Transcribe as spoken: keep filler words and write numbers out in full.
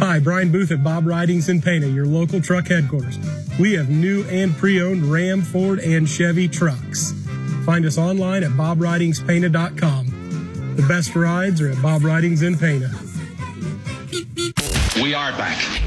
Hi, Brian Booth at Bob Ridings in Pana, your local truck headquarters. We have new and pre-owned Ram, Ford, and Chevy trucks. Find us online at bob ridings pana dot com. The best rides are at Bob Ridings in Pana. We are back.